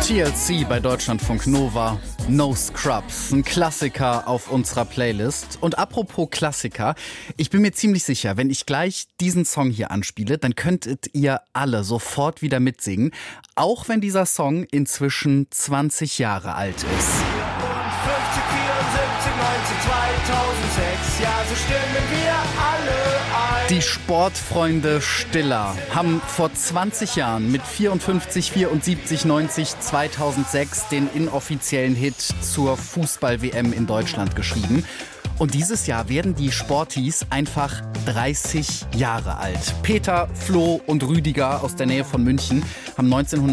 TLC bei Deutschlandfunk Nova, No Scrubs, ein Klassiker auf unserer Playlist. Und apropos Klassiker, ich bin mir ziemlich sicher, wenn ich gleich diesen Song hier anspiele, dann könntet ihr alle sofort wieder mitsingen, auch wenn dieser Song inzwischen 20 Jahre alt ist. 50, 74, 19, 2006, ja, so stimmen wir alle ein. Die Sportfreunde Stiller haben vor 20 Jahren mit 54, 74, 90, 2006 den inoffiziellen Hit zur Fußball-WM in Deutschland geschrieben. Und dieses Jahr werden die Sportis einfach 30 Jahre alt. Peter, Flo und Rüdiger aus der Nähe von München haben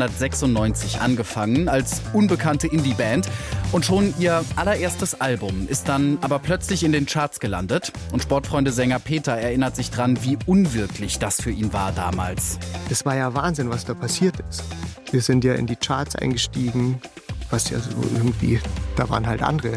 1996 angefangen als unbekannte Indie-Band. Und schon ihr allererstes Album ist dann aber plötzlich in den Charts gelandet. Und Sportfreunde-Sänger Peter erinnert sich dran, wie unwirklich das für ihn war damals. Das war ja Wahnsinn, was da passiert ist. Wir sind ja in die Charts eingestiegen, was ja so irgendwie, da waren halt andere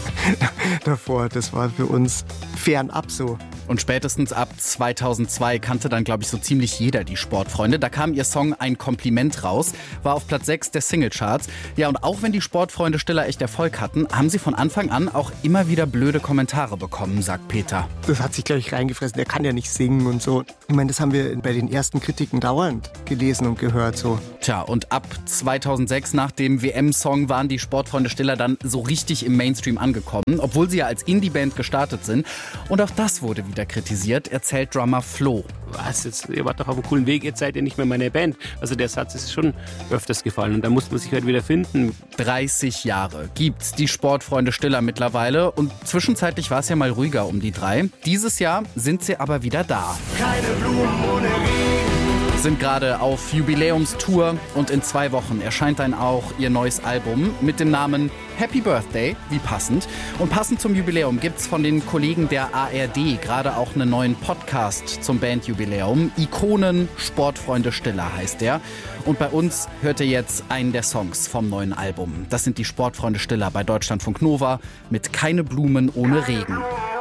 davor. Das war für uns fernab so. Und spätestens ab 2002 kannte dann, glaube ich, so ziemlich jeder die Sportfreunde. Da kam ihr Song Ein Kompliment raus, war auf Platz 6 der Singlecharts. Ja, und auch wenn die Sportfreunde Stiller echt Erfolg hatten, haben sie von Anfang an auch immer wieder blöde Kommentare bekommen, sagt Peter. Das hat sich gleich reingefressen, der kann ja nicht singen und so. Ich meine, das haben wir bei den ersten Kritiken dauernd gelesen und gehört so. Tja, und ab 2006 nach dem WM-Song waren die Sportfreunde Stiller dann so richtig im Mainstream angekommen, obwohl sie ja als Indie-Band gestartet sind. Und auch das wurde wieder kritisiert, erzählt Drummer Flo. Was, jetzt, ihr wart doch auf einem coolen Weg, jetzt seid ihr nicht mehr meine Band. Also der Satz ist schon öfters gefallen und da muss man sich halt wieder finden. 30 Jahre gibt's die Sportfreunde Stiller mittlerweile und zwischenzeitlich war es ja mal ruhiger um die drei. Dieses Jahr sind sie aber wieder da. Keine Blumen ohne Regen. Sind gerade auf Jubiläumstour und in 2 Wochen erscheint dann auch ihr neues Album mit dem Namen Happy Birthday, wie passend. Und passend zum Jubiläum gibt's von den Kollegen der ARD gerade auch einen neuen Podcast zum Bandjubiläum. Ikonen Sportfreunde Stiller heißt der. Und bei uns hört ihr jetzt einen der Songs vom neuen Album. Das sind die Sportfreunde Stiller bei Deutschlandfunk Nova mit Keine Blumen ohne Regen.